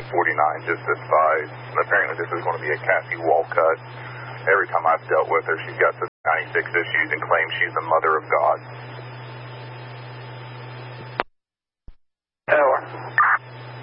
49, just this size. Apparently this is going to be a Cassie Walcott. Every time I've dealt with her, she's got some 96 issues and claims she's the mother of God.